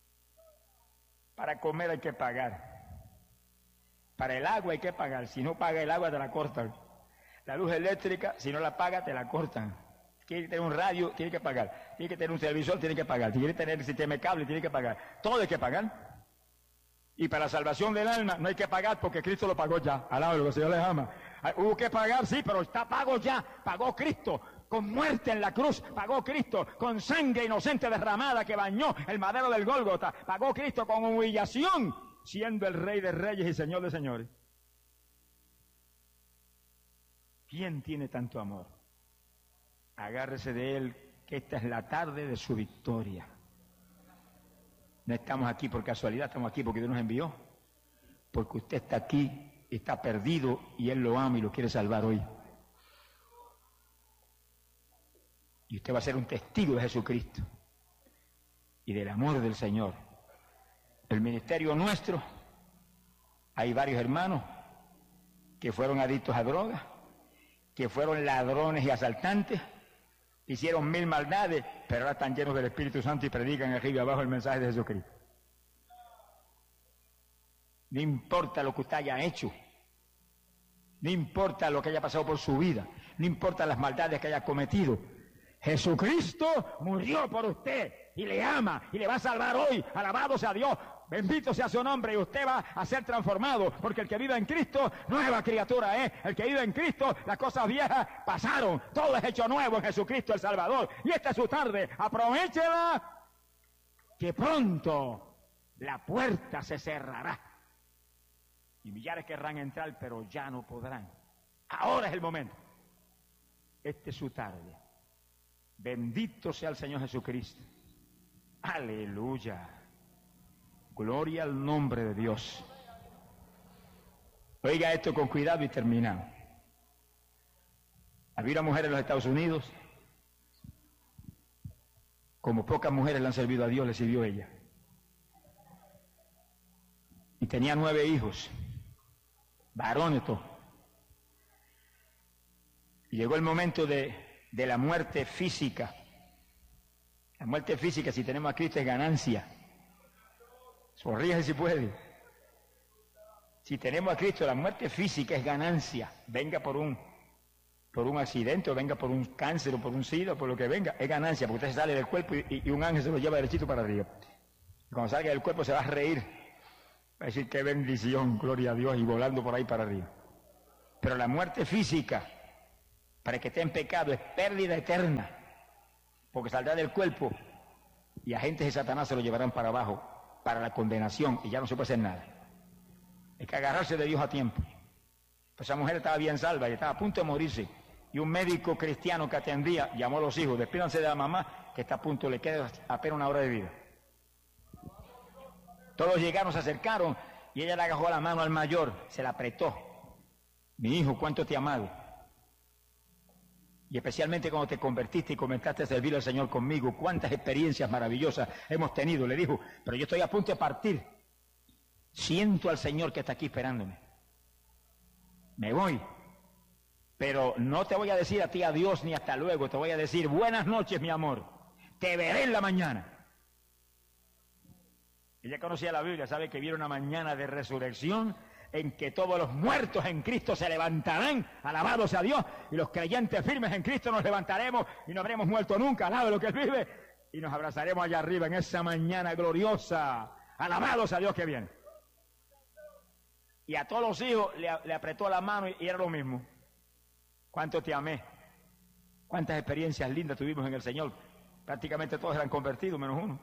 Para comer hay que pagar. Para el agua hay que pagar. Si no paga el agua te la cortan. La luz eléctrica, si no la paga te la cortan. Quiere tener un radio, tiene que pagar. Tiene que tener un televisor, tiene que pagar. Quiere tener el sistema de cable, tiene que pagar. Todo hay que pagar. Y para la salvación del alma no hay que pagar porque Cristo lo pagó ya. Alaba lo que el Señor les ama. Hubo que pagar, sí, pero está pago ya. Pagó Cristo con muerte en la cruz. Pagó Cristo con sangre inocente derramada que bañó el madero del Gólgota. Pagó Cristo con humillación, siendo el Rey de Reyes y Señor de Señores. ¿Quién tiene tanto amor? Agárrese de él, que esta es la tarde de su victoria. No estamos aquí por casualidad, estamos aquí porque Dios nos envió. Porque usted está aquí, está perdido y Él lo ama y lo quiere salvar hoy. Y usted va a ser un testigo de Jesucristo y del amor del Señor. El ministerio nuestro, hay varios hermanos que fueron adictos a drogas, que fueron ladrones y asaltantes, hicieron mil maldades, pero ahora están llenos del Espíritu Santo y predican arriba y abajo el mensaje de Jesucristo. No importa lo que usted haya hecho, no importa lo que haya pasado por su vida, no importa las maldades que haya cometido, Jesucristo murió por usted y le ama y le va a salvar hoy. Alabado sea Dios, bendito sea su nombre, y usted va a ser transformado, porque el que vive en Cristo, nueva criatura es. El que vive en Cristo, las cosas viejas pasaron, todo es hecho nuevo en Jesucristo el Salvador. Y esta es su tarde, aprovéchela, que pronto la puerta se cerrará y millares querrán entrar, pero ya no podrán. Ahora es el momento. Esta es su tarde. Bendito sea el Señor Jesucristo. Aleluya. Gloria al nombre de Dios. Oiga esto con cuidado y terminamos. Había una mujer en los Estados Unidos, como pocas mujeres le han servido a Dios, le sirvió ella. Y tenía nueve hijos, varones todos. Y llegó el momento de, de la muerte física. La muerte física, si tenemos a Cristo, es ganancia. Sonríe si puede. Si tenemos a Cristo, la muerte física es ganancia. Venga por un, por un accidente, o venga por un cáncer, o por un sida, o por lo que venga, es ganancia, porque usted sale del cuerpo y, y un ángel se lo lleva derechito para arriba. Y cuando salga del cuerpo se va a reír. Va a decir, qué bendición, gloria a Dios, y volando por ahí para arriba. Pero la muerte física, para el que esté en pecado, es pérdida eterna, porque saldrá del cuerpo y agentes de Satanás se lo llevarán para abajo, para la condenación, y ya no se puede hacer nada. Hay que agarrarse de Dios a tiempo. Pues esa mujer estaba bien salva y estaba a punto de morirse, y un médico cristiano que atendía llamó a los hijos, despídanse de la mamá, que está a punto, le queda apenas una hora de vida. Todos llegaron, se acercaron, y ella le agarró la mano al mayor, se la apretó. Mi hijo, cuánto te he amado. Y especialmente cuando te convertiste y comenzaste a servir al Señor conmigo, cuántas experiencias maravillosas hemos tenido, le dijo, pero yo estoy a punto de partir. Siento al Señor que está aquí esperándome. Me voy. Pero no te voy a decir a ti adiós ni hasta luego, te voy a decir buenas noches, mi amor. Te veré en la mañana. Ella conocía la Biblia, sabe que viene una mañana de resurrección en que todos los muertos en Cristo se levantarán, alabados a Dios, y los creyentes firmes en Cristo nos levantaremos y no habremos muerto nunca, alabado lo que Él vive, y nos abrazaremos allá arriba en esa mañana gloriosa, alabados a Dios que viene. Y a todos los hijos le, le apretó la mano y, y era lo mismo. Cuánto te amé, cuántas experiencias lindas tuvimos en el Señor, prácticamente todos eran convertidos, menos uno.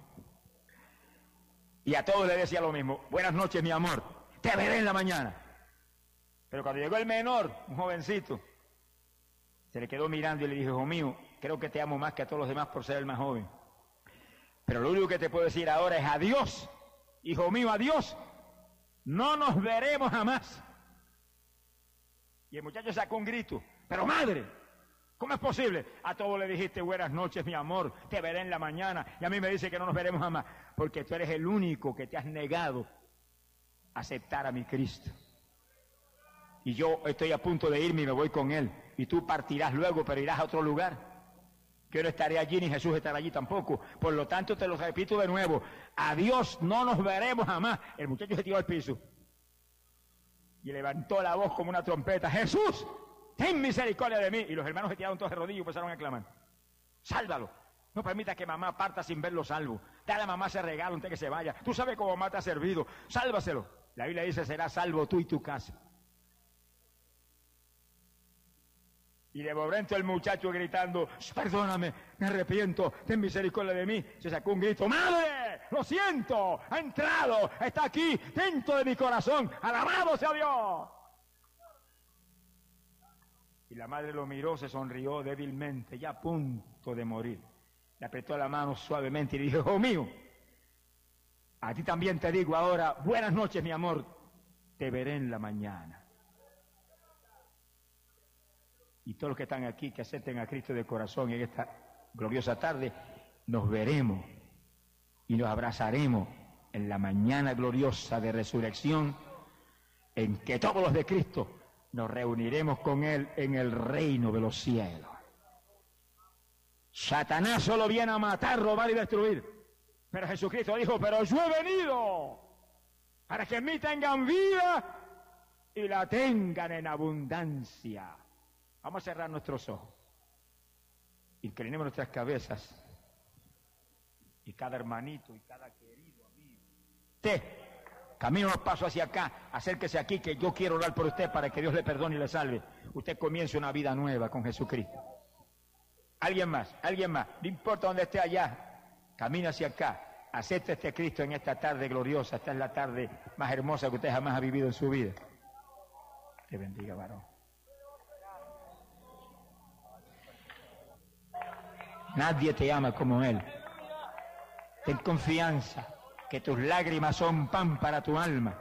Y a todos le decía lo mismo, buenas noches mi amor, te veré en la mañana. Pero cuando llegó el menor, un jovencito, se le quedó mirando y le dijo, hijo mío, creo que te amo más que a todos los demás por ser el más joven. Pero lo único que te puedo decir ahora es adiós, hijo mío, adiós. No nos veremos jamás. Y el muchacho sacó un grito, pero madre, ¿cómo es posible? A todos le dijiste buenas noches mi amor, te veré en la mañana, y a mí me dice que no nos veremos jamás, porque tú eres el único que te has negado a aceptar a mi Cristo. Y yo estoy a punto de irme y me voy con Él, y tú partirás luego, pero irás a otro lugar. Yo no estaré allí, ni Jesús estará allí tampoco. Por lo tanto, te lo repito de nuevo, adiós, no nos veremos jamás. El muchacho se tiró al piso y levantó la voz como una trompeta, Jesús, ten misericordia de mí. Y los hermanos se tiraron todos de rodillas y empezaron a clamar, sálvalo, no permita que mamá parta sin verlo salvo, dale a mamá ese regalo antes que se vaya, tú sabes cómo mamá te ha servido, sálvaselo. La Biblia dice, será salvo tú y tu casa. Y de momento el muchacho gritando, perdóname, me arrepiento, ten misericordia de mí, se sacó un grito, madre, lo siento, ha entrado, está aquí, dentro de mi corazón, alabado sea Dios. Y la madre lo miró, se sonrió débilmente, ya a punto de morir. Le apretó la mano suavemente y le dijo, hijo mío, a ti también te digo ahora, buenas noches mi amor, te veré en la mañana. Y todos los que están aquí, que acepten a Cristo de corazón en esta gloriosa tarde, nos veremos y nos abrazaremos en la mañana gloriosa de resurrección, en que todos los de Cristo nos reuniremos con Él en el reino de los cielos. Satanás solo viene a matar, robar y destruir, pero Jesucristo dijo, pero yo he venido para que en mí tengan vida y la tengan en abundancia. Vamos a cerrar nuestros ojos, inclinemos nuestras cabezas, y cada hermanito y cada querido amigo, usted, camine unos pasos hacia acá, acérquese aquí que yo quiero orar por usted para que Dios le perdone y le salve. Usted comience una vida nueva con Jesucristo. Alguien más, alguien más, no importa dónde esté allá, camine hacia acá, acepte a este Cristo en esta tarde gloriosa. Esta es la tarde más hermosa que usted jamás ha vivido en su vida. Te bendiga, varón. Nadie te ama como Él. Ten confianza que tus lágrimas son pan para tu alma.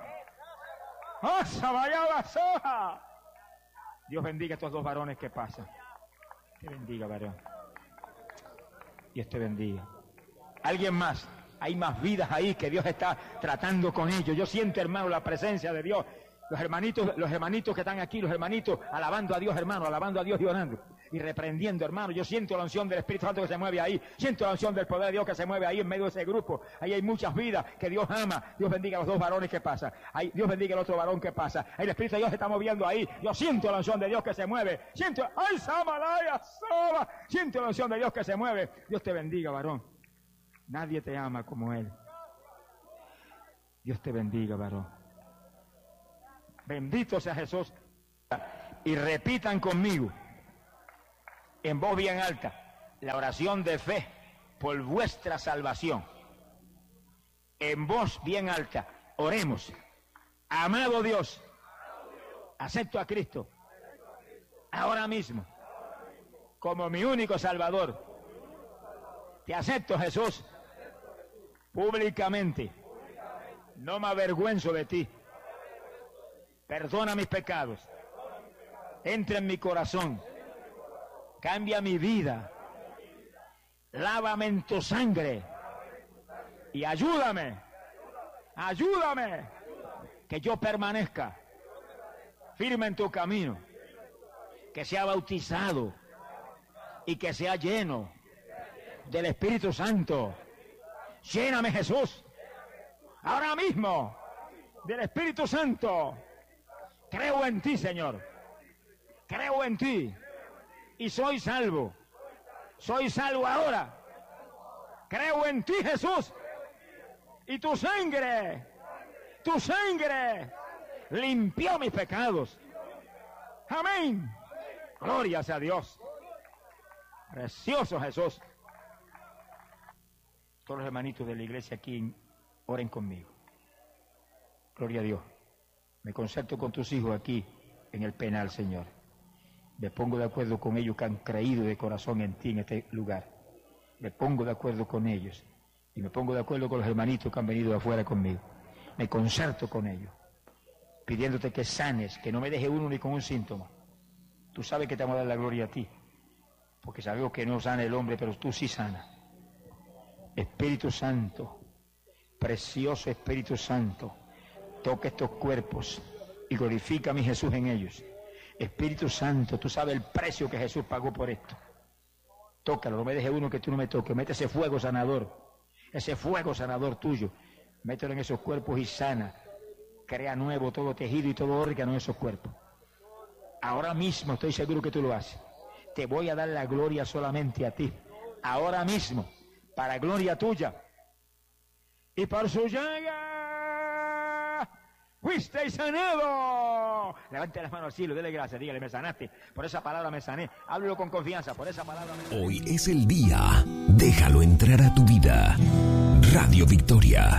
Dios bendiga a estos dos varones que pasan. Te bendiga, varón. Dios te bendiga. Alguien más. Hay más vidas ahí que Dios está tratando con ellos. Yo siento, hermano, la presencia de Dios. Los hermanitos, los hermanitos que están aquí, los hermanitos alabando a Dios, hermano, alabando a Dios y orando. y reprendiendo, hermano. Yo siento la unción del Espíritu Santo que se mueve ahí. Siento la unción del poder de Dios que se mueve ahí en medio de ese grupo. Ahí hay muchas vidas que Dios ama. Dios bendiga a los dos varones que pasan. Ahí, Dios bendiga al otro varón que pasa. Ahí el Espíritu de Dios se está moviendo ahí. Yo siento la unción de Dios que se mueve. Siento, ¡ay, Samalaya, Soba! Siento la unción de Dios que se mueve. Dios te bendiga, varón. Nadie te ama como Él. Dios te bendiga, varón. Bendito sea Jesús. Y repitan conmigo, en voz bien alta, la oración de fe por vuestra salvación. En voz bien alta, oremos. Amado Dios, acepto a Cristo ahora mismo como mi único Salvador. Te acepto, Jesús, públicamente. No me avergüenzo de ti. Perdona mis pecados. Entra en mi corazón. Cambia mi vida. Lávame en tu sangre. Y ayúdame. Ayúdame. Que yo permanezca firme en tu camino. Que sea bautizado. Y que sea lleno del Espíritu Santo. Lléname, Jesús. Ahora mismo, del Espíritu Santo. Creo en ti, Señor. Creo en ti. Y soy salvo. Soy salvo ahora. Creo en ti, Jesús. Y tu sangre, tu sangre, limpió mis pecados. Amén. Gloria sea a Dios. Precioso Jesús. Todos los hermanitos de la iglesia aquí, oren conmigo. Gloria a Dios. Me concerto con tus hijos aquí en el penal, Señor. Me pongo de acuerdo con ellos que han creído de corazón en ti en este lugar. Me pongo de acuerdo con ellos. Y me pongo de acuerdo con los hermanitos que han venido de afuera conmigo. Me concerto con ellos, pidiéndote que sanes, que no me deje uno ni con un síntoma. Tú sabes que te vamos a dar la gloria a ti, porque sabemos que no sana el hombre, pero tú sí sanas. Espíritu Santo, precioso Espíritu Santo, toca estos cuerpos y glorifica a mi Jesús en ellos. Espíritu Santo, tú sabes el precio que Jesús pagó por esto. Tócalo, no me deje uno que tú no me toques. Mete ese fuego sanador, ese fuego sanador tuyo. Mételo en esos cuerpos y sana. Crea nuevo todo tejido y todo órgano en esos cuerpos. Ahora mismo estoy seguro que tú lo haces. Te voy a dar la gloria solamente a ti. Ahora mismo, para gloria tuya. Y por su llaga fuisteis sanado. Levante las manos al cielo, dele gracias, dígale, me sanaste. Por esa palabra me sané. Háblalo con confianza, por esa palabra me sané. Hoy es el día. Déjalo entrar a tu vida. Radio Victoria.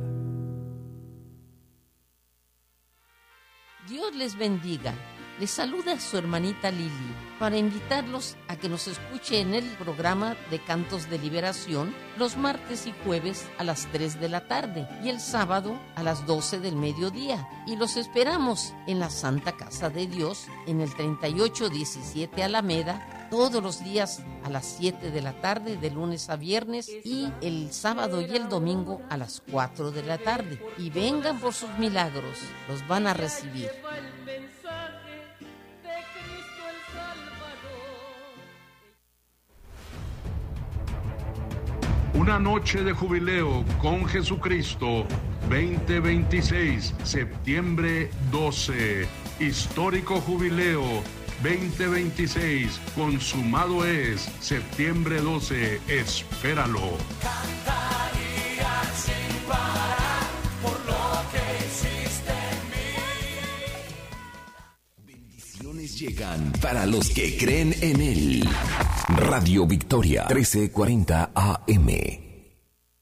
Dios les bendiga. Les saluda su hermanita Lili para invitarlos a que nos escuche en el programa de Cantos de Liberación los martes y jueves a las tres de la tarde y el sábado a las doce del mediodía. Y los esperamos en la Santa Casa de Dios en el treinta y ocho diecisiete Alameda todos los días a las siete de la tarde de lunes a viernes y el sábado y el domingo a las cuatro de la tarde. Y vengan por sus milagros, los van a recibir. Una noche de jubileo con Jesucristo, veinte veintiséis, septiembre doce. Histórico jubileo, veinte veintiséis, consumado es, septiembre doce, espéralo. Cantaría sin parar por lo que hiciste en mí. Bendiciones llegan para los que creen en Él. Radio Victoria, trece cuarenta A M.